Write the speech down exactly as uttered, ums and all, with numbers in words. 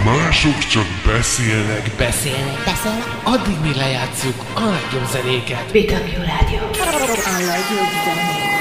Mások csak beszélnek. Beszélnek, beszélnek. Addig mi lejátszuk a legjobb zenéket. bé dupla vé Rádió. A legjobb zenék.